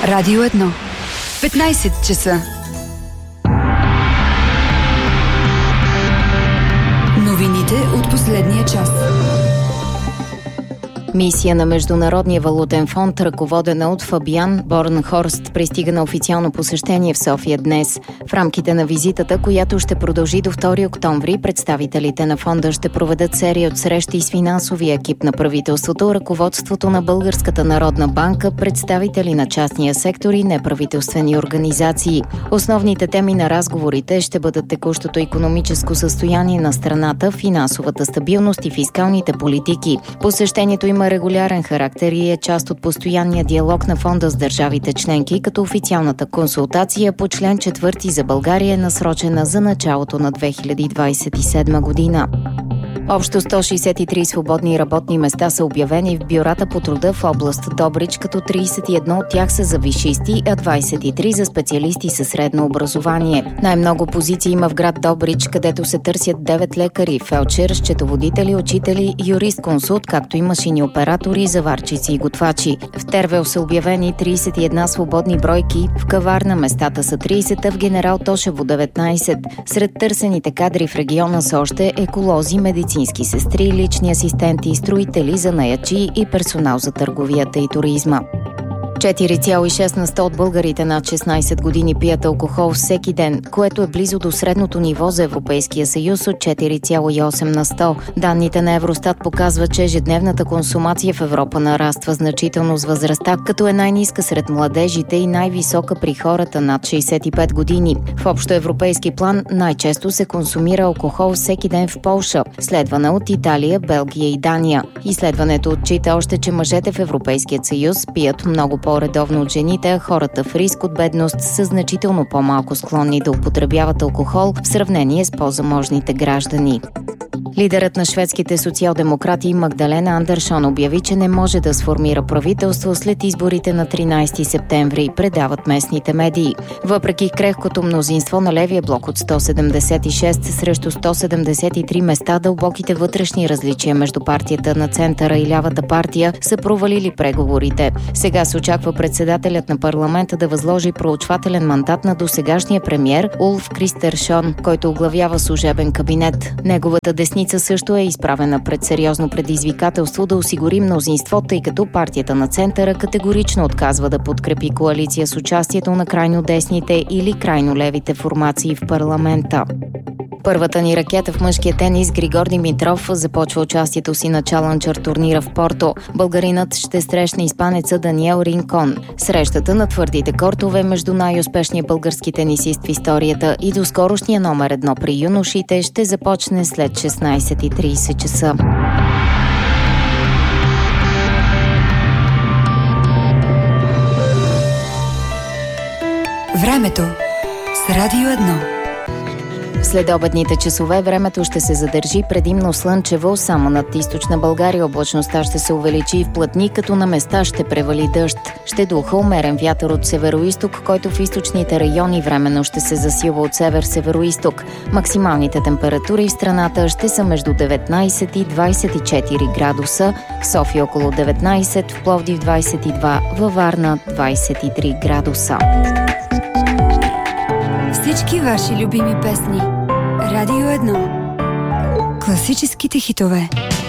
Радио 1. 15 часа. Новините от последния час. Мисия на Международния валутен фонд, ръководена от Фабиан Борнхорст, пристига на официално посещение в София днес. В рамките на визитата, която ще продължи до 2 октомври, представителите на фонда ще проведат серия от срещи с финансовия екип на правителството, ръководството на Българската народна банка, представители на частния сектор и неправителствени организации. Основните теми на разговорите ще бъдат текущото икономическо състояние на страната, финансовата стабилност и фискалните политики. Посещението има регулярен характер и е част от постоянния диалог на фонда с държавите членки, като официалната консултация по член 4 за България е насрочена за началото на 2027 година. Общо 163 свободни работни места са обявени в бюрата по труда в област Добрич, като 31 от тях са за висшисти, а 23 за специалисти със средно образование. Най-много позиции има в град Добрич, където се търсят 9 лекари, фелчер, счетоводители, учители, юрист-консулт, както и машини оператори, заварчици и готвачи. В Тервел са обявени 31 свободни бройки, в Каварна местата са 30, а в Генерал Тошево 19. Сред търсените кадри в региона са още еколози, медицински сестри, лични асистенти, строители, занаятчии и персонал за търговията и туризма. 4,6% от българите над 16 години пият алкохол всеки ден, което е близо до средното ниво за Европейския съюз от 4,8%. Данните на Евростат показват, че ежедневната консумация в Европа нараства значително с възрастта, като е най-ниска сред младежите и най-висока при хората над 65 години. В общоевропейски план най-често се консумира алкохол всеки ден в Полша, следвана от Италия, Белгия и Дания. Изследването отчита още, че мъжете в Европейския съюз пият много по-редовно от жените, а хората в риск от бедност са значително по-малко склонни да употребяват алкохол в сравнение с по-заможните граждани. Лидерът на шведските социал-демократи Магдалена Андерсон обяви, че не може да сформира правителство след изборите на 13 септември, предават местните медии. Въпреки крехкото мнозинство на левия блок от 176 срещу 173 места, дълбоките вътрешни различия между партията на центъра и лявата партия са провалили преговорите. Сега се очаква председателят на парламента да възложи проучвателен мандат на досегашния премиер Улф Кристершон, който оглавява служебен кабинет. Неговата десница също е изправена пред сериозно предизвикателство да осигури мнозинство, тъй като партията на центъра категорично отказва да подкрепи коалиция с участието на крайно десните или крайно левите формации в парламента. Първата ни ракета в мъжкия тенис Григор Димитров започва участието си на чалънджър турнира в Порто. Българинът ще срещне испанеца Даниел Ринкон. Срещата на твърдите кортове между най-успешния български тенисист в историята и доскорошния номер 1 при юношите ще започне след 16:30 часа. Времето с Радио 1. След обедните часове времето ще се задържи предимно слънчево, само над източна България облачността ще се увеличи и вплътни, като на места ще превали дъжд. Ще духа умерен вятър от североизток, който в източните райони временно ще се засилва от север-североизток. Максималните температури в страната ще са между 19 и 24 градуса, в София около 19, в Пловдив 22, във Варна 23 градуса. Всички ваши любими песни. Радио 1. Класическите хитове.